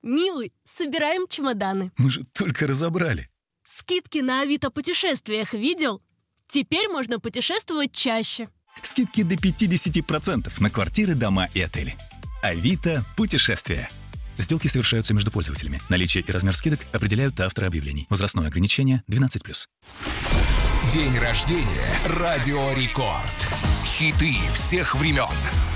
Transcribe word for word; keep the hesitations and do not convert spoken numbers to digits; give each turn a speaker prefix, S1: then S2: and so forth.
S1: Милый, собираем чемоданы.
S2: Мы же только разобрали.
S1: Скидки на Авито путешествиях видел? Теперь можно путешествовать чаще.
S2: Скидки до пятьдесят процентов на квартиры, дома и отели. Авито путешествия. Сделки совершаются между пользователями. Наличие и размер скидок определяют авторы объявлений. Возрастное ограничение двенадцать плюс.
S3: День рождения. Радио Рекорд. Хиты всех времен.